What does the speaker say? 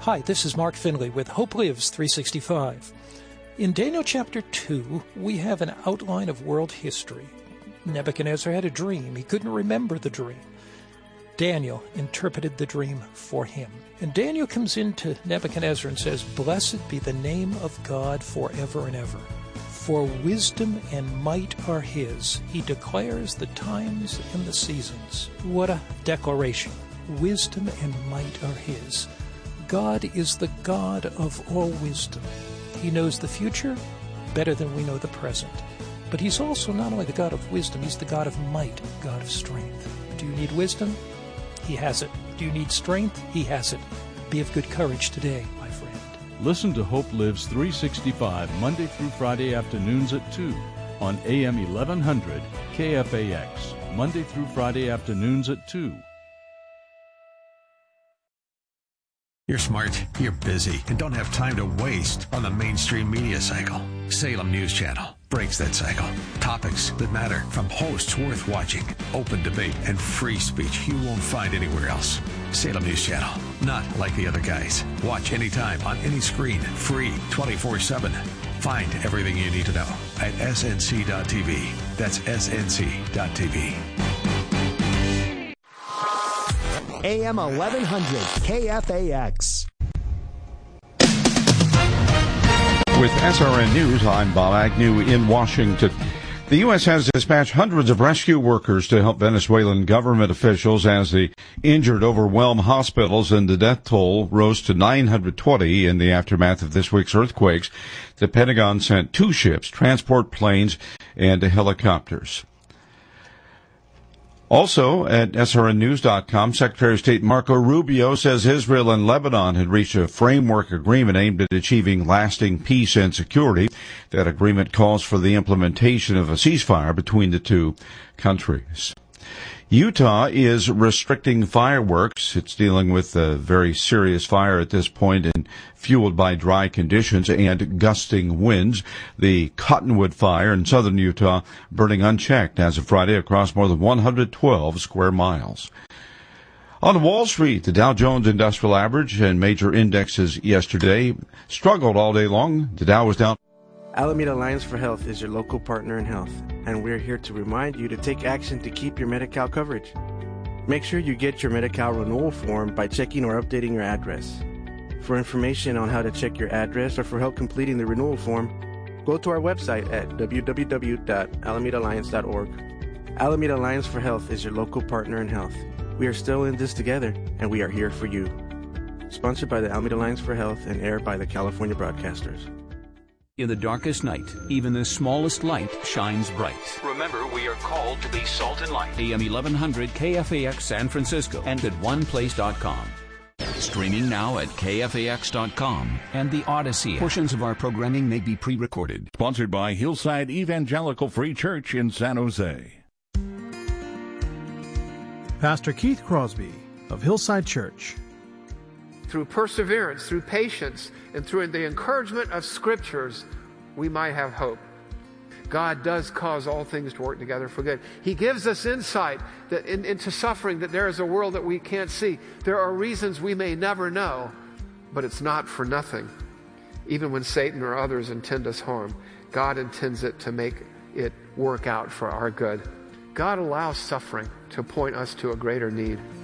Hi, this is Mark Finley with Hope Lives 365. In Daniel chapter 2, we have an outline of world history. Nebuchadnezzar had a dream. He couldn't remember the dream. Daniel interpreted the dream for him. And Daniel comes into Nebuchadnezzar and says, "Blessed be the name of God forever and ever. For wisdom and might are his. He declares the times and the seasons." What a declaration. Wisdom and might are his. God is the God of all wisdom. He knows the future better than we know the present. But he's also not only the God of wisdom, he's the God of might, God of strength. Do you need wisdom? He has it. Do you need strength? He has it. Be of good courage today, my friend. Listen to Hope Lives 365 Monday through Friday afternoons at 2 on AM 1100 KFAX. Monday through Friday afternoons at 2. You're smart, you're busy, and don't have time to waste on the mainstream media cycle. Salem News Channel breaks that cycle. Topics that matter, from hosts worth watching, open debate, and free speech you won't find anywhere else. Salem News Channel, not like the other guys. Watch anytime, on any screen, free, 24/7. Find everything you need to know at snc.tv. That's snc.tv. AM 1100 KFAX. With SRN News, I'm Bob Agnew in Washington. The U.S. has dispatched hundreds of rescue workers to help Venezuelan government officials as the injured overwhelm hospitals and the death toll rose to 920 in the aftermath of this week's earthquakes. The Pentagon sent 2 ships, transport planes, and helicopters. Also, at srnnews.com, Secretary of State Marco Rubio says Israel and Lebanon had reached a framework agreement aimed at achieving lasting peace and security. That agreement calls for the implementation of a ceasefire between the two countries. Utah is restricting fireworks. It's dealing with a very serious fire at this point and fueled by dry conditions and gusting winds. The Cottonwood Fire in southern Utah burning unchecked as of Friday across more than 112 square miles. On Wall Street, the Dow Jones Industrial Average and major indexes yesterday struggled all day long. The Dow was down. Alameda Alliance for Health is your local partner in health, and we're here to remind you to take action to keep your Medi-Cal coverage. Make sure you get your Medi-Cal renewal form by checking or updating your address. For information on how to check your address or for help completing the renewal form, go to our website at www.alamedaalliance.org. Alameda Alliance for Health is your local partner in health. We are still in this together, and we are here for you. Sponsored by the Alameda Alliance for Health and aired by the California Broadcasters. In the darkest night, even the smallest light shines bright. Remember, we are called to be salt and light. AM 1100 KFAX San Francisco and at oneplace.com. Streaming now at KFAX.com and the Odyssey. Portions of our programming may be pre-recorded. Sponsored by Hillside Evangelical Free Church in San Jose. Pastor Keith Crosby of Hillside Church. Through perseverance, through patience, and through the encouragement of Scriptures, we might have hope. God does cause all things to work together for good. He gives us insight that into suffering, that there is a world that we can't see. There are reasons we may never know, but it's not for nothing. Even when Satan or others intend us harm, God intends it to make it work out for our good. God allows suffering to point us to a greater need.